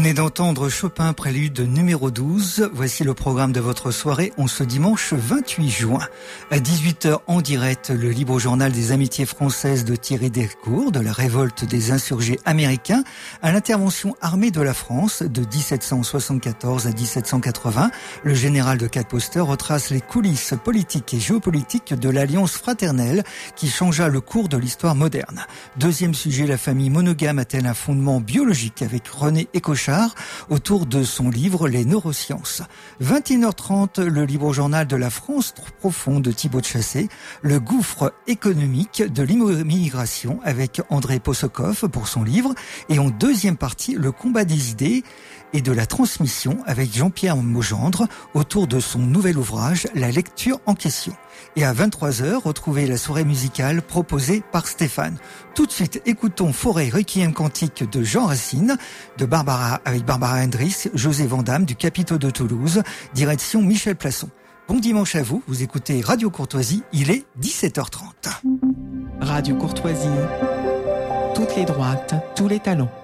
venez d'entendre Chopin Prélude numéro 12. Voici le programme de votre soirée en ce dimanche 28 juin. À 18h en direct, le libre journal des amitiés françaises de Thierry Delcourt, de la révolte des insurgés américains à l'intervention armée de la France de 1774 à 1780. Le général de Capeauster retrace les coulisses politiques et géopolitiques de l'alliance fraternelle qui changea le cours de l'histoire moderne. Deuxième sujet, la famille monogame a-t-elle un fondement biologique avec René Écochard autour de son livre Les neurosciences. 21h30, le libre journal de la France profonde de Thibaut de Chassé, le gouffre économique de l'immigration avec André Possokov pour son livre, et en deuxième partie, le combat des idées et de la transmission avec Jean-Pierre Maugendre autour de son nouvel ouvrage La lecture en question. Et à 23h, retrouvez la soirée musicale proposée par Stéphane. Tout de suite, écoutons Forêt Requiem Cantique de Jean Racine, avec Barbara Hendricks, José Vandamme du Capitole de Toulouse, direction Michel Plasson. Bon dimanche à vous, vous écoutez Radio Courtoisie, il est 17h30. Radio Courtoisie, toutes les droites, tous les talents.